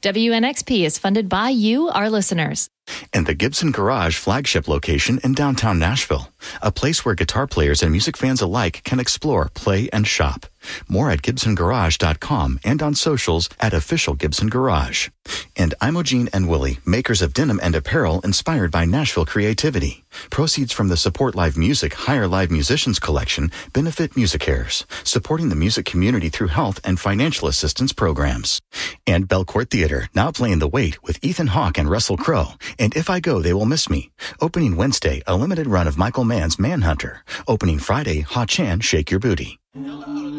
WNXP is funded by you, our listeners. And the Gibson Garage flagship location in downtown Nashville, a place where guitar players and music fans alike can explore, play, and shop. More at GibsonGarage.com and on socials at Official Gibson Garage. And Imogene and Willie, makers of denim and apparel inspired by Nashville creativity. Proceeds from the Support Live Music Hire Live Musicians collection benefit MusiCares, supporting the music community through health and financial assistance programs. And Belcourt Theater, now playing The Wait with Ethan Hawke and Russell Crowe. And If I Go, They Will Miss Me. Opening Wednesday, a limited run of Michael Mann's Manhunter. Opening Friday, Ha Chan, Shake Your Booty.